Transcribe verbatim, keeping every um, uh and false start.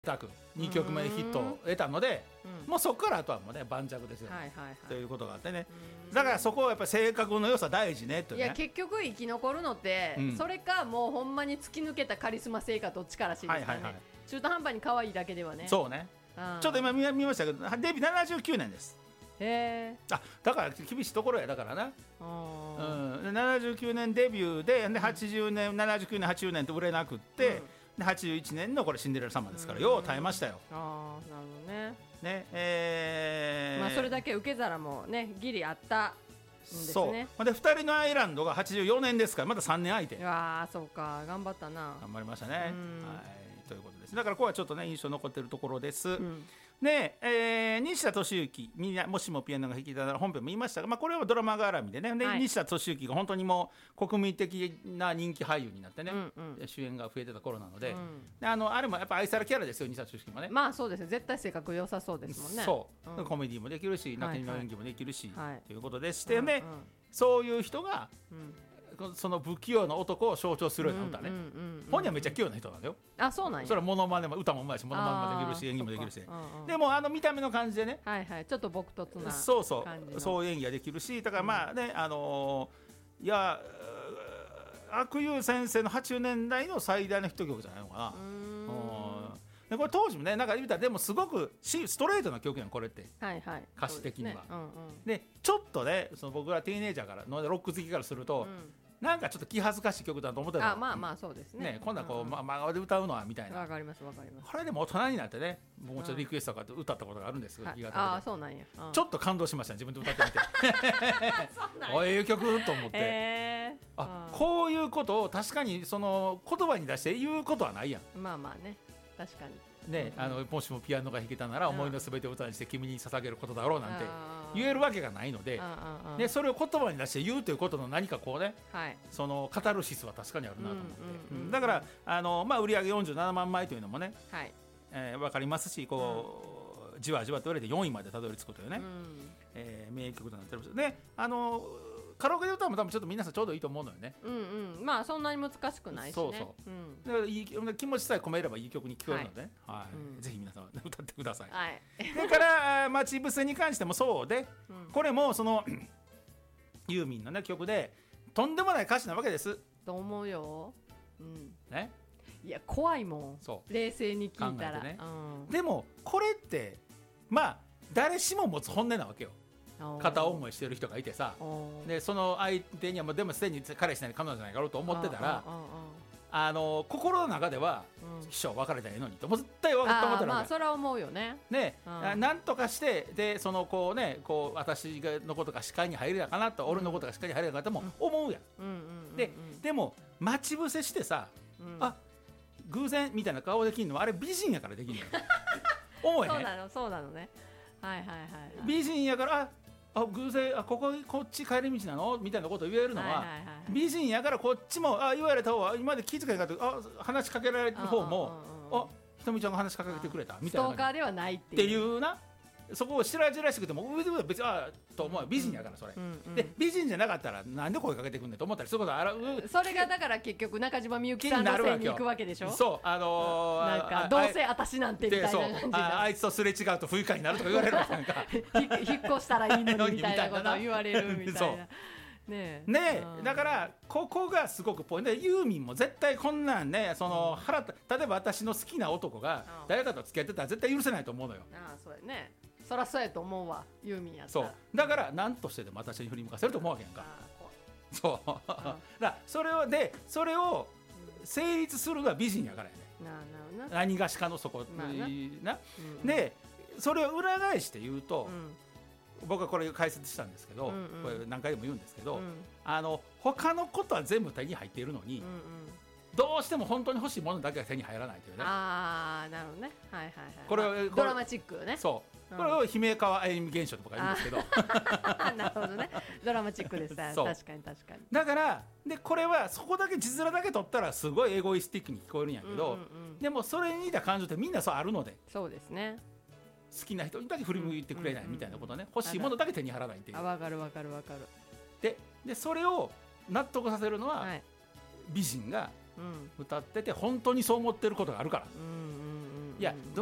たくにきょくめヒットを得たので、うん、もうそこからあとはもうね盤石ですよ、はいはいはい、ということがあってね。だからそこはやっぱり性格の良さ大事ねと、ね、 いや結局生き残るのって、うん、それかもうほんまに突き抜けたカリスマ性かどっちからしいですかね、はいはいはい、中途半端に可愛いだけではね。 そうね、ちょっと今 見, 見ましたけどデビューななじゅうきゅうねんです。 へー、 あだから厳しいところやだからな、うん、ななじゅうきゅうねんデビュー で, ではちじゅうねんななじゅうきゅうねんはちじゅうねんと売れなくって、うんではちじゅういちねんのこれシンデレラ様ですから、よう耐えましたよ。 ああなるほどね。 ねえー、 まあそれだけ受け皿もねギリあったんですね。 そうでふたりのアイランドがはちじゅうよねんですからまださんねん空いて。 うわーそうか頑張ったな。 頑張りましたね、はい、ということです。だからここはちょっとね印象残ってるところです、うん、で、えー、西田敏行みんなもしもピアノが弾きたなら本編も言いましたが、まあ、これはドラマ絡みでねで、はい、西田敏行が本当にもう国民的な人気俳優になってね、うんうん、主演が増えてた頃なので、うん、で あ, のあれもやっぱ愛されキャラですよ西田敏行もね。 まあそうですね絶対性格良さそうですもんね。 そう、うん、コメディもできるし泣きの演技もできるし、はいはい、ということでして、 うんね、うん、そういう人が、うんその不器用な男を象徴するような歌ね、うんうんうんうん、本人はめっちゃ器用な人なんだよ。 あそうなんや。 それはモノマネも歌もうまいしモノマネもできるし演技もできるし、うんうん、でもあの見た目の感じでね、 はいはい、ちょっと朴突な感じのそうそうそういう演技ができるしだからまあね、うん、あのー、いや阿久悠先生のはちじゅうねんだいの最大のヒット曲じゃないのかな。うーんでこれ当時もねなんか言うたらでもすごくストレートな曲やんこれって、はいはい、歌詞的には、ねうんうん、でちょっとねその僕らティーネイジャーからのロック好きからすると、うんなんかちょっと気恥ずかしい曲だと思ってた。 あまあまあそうです ね, ね今度はこう、うんうん、真顔で歌うのはみたいな。 わかりますわかります。 これでも大人になってねもうちょっとリクエストとか歌ったことがあるんですけど、うん、 あそうなんや、うん、 ちょっと感動しましたね自分で歌ってみておいい曲と思って、えー、あ、うん、こういうことを確かにその言葉に出して言うことはないやん。 まあまあね確かにね、あのもしもピアノが弾けたなら思いのすべてを歌にして君に捧げることだろうなんて言えるわけがないので、でそれを言葉に出して言うということの何かこうね、はい、そのカタルシスは確かにあるなと思って、うんうんうん、だからあの、まあ、売り上げよんじゅうななまんまいというのもね、はいえー、分かりますしこう、うん、じわじわと言われてよんいまでたどり着くというね、うんえー、名曲となってるんですであのカラオケで歌うも多分ちょっと皆さんちょうどいいと思うのよね。 うんうんまあそんなに難しくないしね。そうそう、うん、 だからいい気持ちさえ込めればいい曲に聞こえるので、ねはいはいうん、ぜひ皆さん歌ってください、はい、それから待ち伏せに関してもそうで、うん、これもそのユーミンの、ね、曲でとんでもない歌詞なわけですと思うよ、うんね、 いや怖いもんそう冷静に聞いたら、ねうん、 でもこれってまあ誰しも持つ本音なわけよ。片思いしてる人がいてさでその相手にはもうでもすでに彼氏なり彼女じゃないかろうと思ってたらあの心の中では、うん、秘書別れたらいいのにと絶対分かって思ってるわけ。 まあそれは思うよね。 ね、うん、なんとかしてでそのこうねこう私のことが視界に入れたかなと、うん、俺のことが視界に入れたかなとも思うやん。うんうんうんうん、ででも待ち伏せしてさ、うん、あ偶然みたいな顔できるのはあれ美人やからできるのよ。思えへん。 そうなのそうなのね。はいはいはい、はい、 美人やからああ偶然あこここっち帰り道なのみたいなことを言えるのは、はいはいはい、美人やからこっちもあ言われた方は今まで気遣いがあ話しかけられる方もあひとみちゃんが話しかけてくれたみたいなストーカーではないっていう、 っていうなそこを白々しくても別にあと思う美人やからそれ、うんうん、で美人じゃなかったらなんで声かけてくんねんと思ったりそういうことある。 それがだから結局中島みゆきさんのせいに行くわけでしょ。 そうあのー、 なんかどうせ私なんてみたいな感じであ, あいつとすれ違うと不愉快になるとか言われるなんか引っ越したらいいのにみたいなことを言われるみたいなねえねえだからここがすごくポイントでユーミンも絶対こんなんねその腹例えば私の好きな男が誰かと付き合ってたら絶対許せないと思うのよ。 ああそうやねそりゃそうやと思うわユーミンやったら。 そうだから何としてでも私に振り向かせると思うわけやんか。そうだからそれをでそれを成立するのは美人やからやね。なな何がしかのそこな、な、うん、でそれを裏返して言うと、うん僕はこれ解説したんですけど、うんうん、これ何回でも言うんですけど、うん、あの他のことは全部手に入っているのに、うんうん、どうしても本当に欲しいものだけが手に入らないというね。 ああなるほどねはいはいはい。 これは、 まあ、ドラマチックね。 そう、うん、これを姫川あゆみ現象とか言うんですけどなるほどねドラマチックです確かに確かに。 だからでこれはそこだけ字面だけ取ったらすごいエゴイスティックに聞こえるんやけど、うんうんうん、でもそれに似た感情ってみんなそうあるので。 そうですね好きな人にだけ振り向いてくれないみたいなことね、欲しいものだけ手に入らないっていう。 あ分かる分かる分かる。 ででそれを納得させるのは、はい、美人が歌ってて本当にそう思ってることがあるから、うんうんうん、 いや